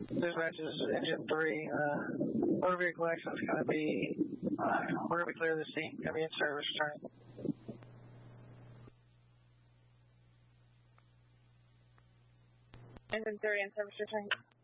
Dispatch is engine 3. Motor vehicle action is going to be, we're going to be clear of the scene. Going to be in service returning. Engine 3 in service returning.